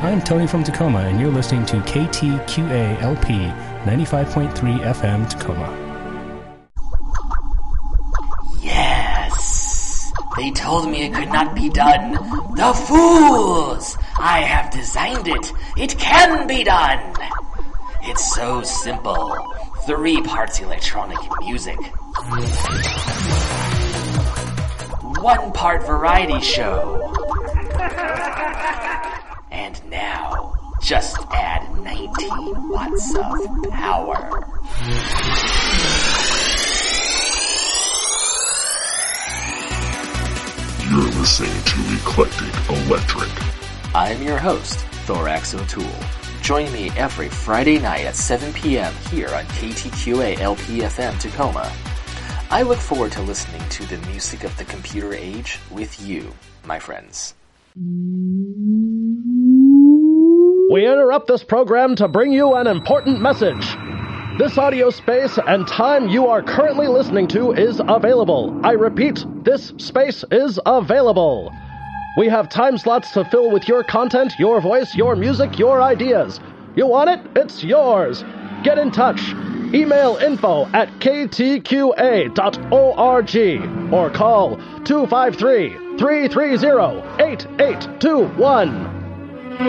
I'm Tony from Tacoma, and you're listening to KTQA LP 95.3 FM Tacoma. Yes! They told me it could not be done. The fools! I have designed it. It can be done. It's so simple. 3 parts electronic music. 1 part variety show. And now, just add 19 watts of power. You're listening to Eclectic Electric. I'm your host, Thorax O'Toole. Join me every Friday night at 7 p.m. here on KTQA LPFM Tacoma. I look forward to listening to the music of the computer age with you, my friends. We interrupt this program to bring you an important message. This audio space and time you are currently listening to is available. I repeat, this space is available. We have time slots to fill with your content, your voice, your music, your ideas. You want it? It's yours. Get in touch. Email info@ktqa.org or call 253-330-8821.